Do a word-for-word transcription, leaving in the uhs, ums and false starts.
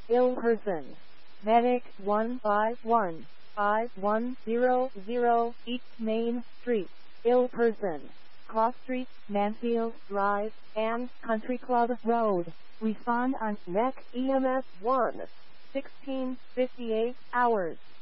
ill person. Medic one five one, five one zero zero, East Main Street, ill person. Cross Street, Mansfield Drive, and Country Club Road. Respond on N E C E M S one, sixteen fifty-eight hours.